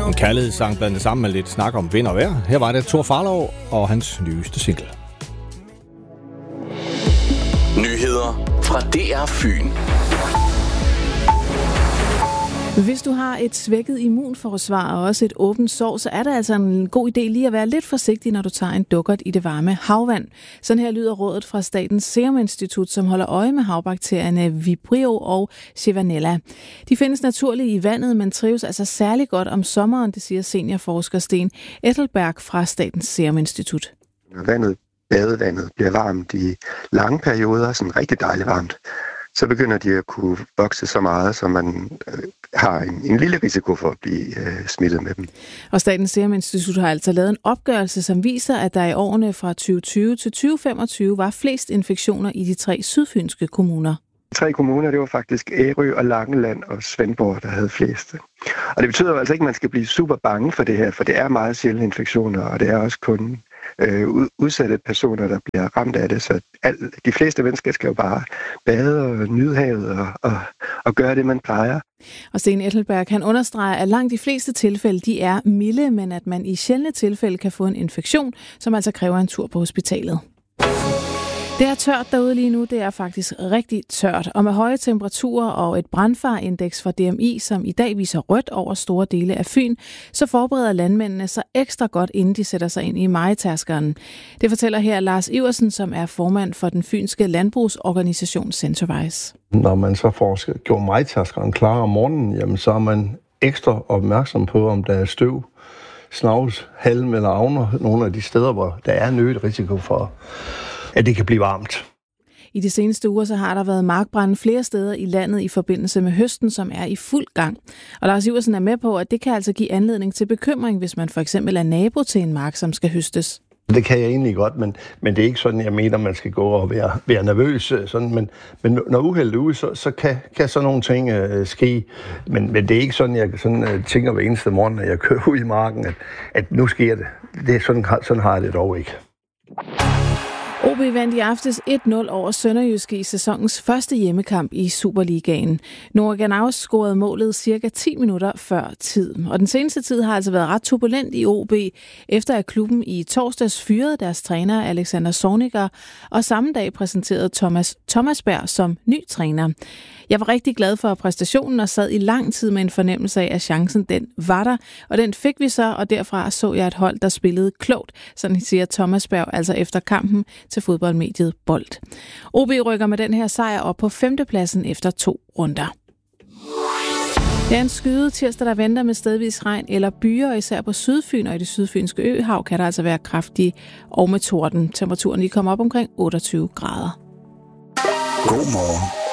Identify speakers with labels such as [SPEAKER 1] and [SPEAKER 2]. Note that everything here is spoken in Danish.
[SPEAKER 1] En kærlighedssang blandet sammen med lidt snak om vind og vejr. Her var det Thor Farlov og hans nyeste single.
[SPEAKER 2] Nyheder fra DR Fyn.
[SPEAKER 3] Hvis du har et svækket immunforsvar og også et åbent sår, så er det altså en god idé lige at være lidt forsigtig, når du tager en dukkert i det varme havvand. Sådan her lyder rådet fra Statens Serum Institut, som holder øje med havbakterierne Vibrio og Chivanella. De findes naturligt i vandet, men trives altså særlig godt om sommeren, det siger seniorforsker Sten Ethelberg fra Statens Serum Institut.
[SPEAKER 4] Badevandet bliver varmt i lange perioder, sådan rigtig dejligt varmt, så begynder de at kunne vokse så meget, så man har en lille risiko for at blive smittet med dem.
[SPEAKER 3] Og Statens Serum Institut har altså lavet en opgørelse, som viser, at der i årene fra 2020 til 2025 var flest infektioner i de 3 sydfynske kommuner.
[SPEAKER 4] 3 kommuner, det var faktisk Ærø og Langeland og Svendborg, der havde flest. Og det betyder jo altså ikke, at man skal blive super bange for det her, for det er meget sjældne infektioner, og det er også kun udsatte personer, der bliver ramt af det. Så de fleste mennesker skal jo bare bade og nyde havet og gøre det, man plejer.
[SPEAKER 3] Og Sten Ethelberg, han understreger, at langt de fleste tilfælde, de er milde, men at man i sjældne tilfælde kan få en infektion, som altså kræver en tur på hospitalet. Det er tørt derude lige nu, det er faktisk rigtig tørt, og med høje temperaturer og et brandfarindeks fra DMI, som i dag viser rødt over store dele af Fyn, så forbereder landmændene sig ekstra godt, inden de sætter sig ind i mejetærskeren. Det fortæller her Lars Iversen, som er formand for den fynske landbrugsorganisation Centervise.
[SPEAKER 5] Når man så får gjort mejetærskeren klar om morgenen, jamen så er man ekstra opmærksom på, om der er støv, snavs, halm eller avner, nogle af de steder, hvor der er en øget risiko for, at det kan blive varmt.
[SPEAKER 3] I de seneste uger så har der været markbrande flere steder i landet i forbindelse med høsten, som er i fuld gang. Og Lars Iversen er med på, at det kan altså give anledning til bekymring, hvis man for eksempel er nabo til en mark, som skal høstes.
[SPEAKER 5] Det kan jeg egentlig godt, men det er ikke sådan, jeg mener, man skal gå og være nervøs. Sådan, men når uheldet er ude, så kan sådan nogle ting ske. Men det er ikke sådan, jeg tænker hver eneste morgen, når jeg kører ud i marken, at nu sker det. Det er sådan har jeg det dog ikke.
[SPEAKER 3] OB vandt i aftes 1-0 over Sønderjyske i sæsonens første hjemmekamp i Superligaen. Noah Ganaus scorede målet cirka 10 minutter før tid. Og den seneste tid har altså været ret turbulent i OB, efter at klubben i torsdags fyrede deres træner Alexander Zorniger, og samme dag præsenterede Thomas Berg som ny træner. Jeg var rigtig glad for præstationen og sad i lang tid med en fornemmelse af, at chancen den var der, og den fik vi så, og derfra så jeg et hold, der spillede klogt, sådan siger Thomas Berg, altså efter kampen til fodboldmediet Bold. OB rykker med den her sejr op på 5. pladsen efter 2 runder. Det er en skyde tirsdag, der venter med stedvis regn eller byer, især på Sydfyn og i det sydfynske øhav kan der altså være kraftig og med torden. Temperaturen kommer op omkring 28 grader.
[SPEAKER 2] God morgen.